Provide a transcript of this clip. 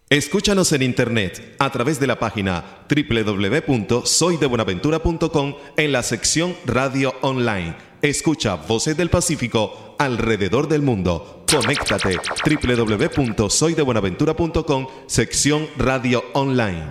Escúchanos en internet a través de la página www.soydebuenaventura.com en la sección Radio Online. Escucha Voces del Pacífico alrededor del mundo. Conéctate www.soydebuenaventura.com sección Radio Online.